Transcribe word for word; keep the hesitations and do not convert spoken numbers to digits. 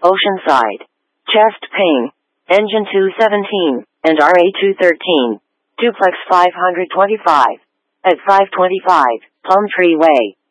Oceanside. Chest Ping. Engine two seventeen, and R A two thirteen. Duplex five twenty-five. At five twenty-five, Plum Tree Way.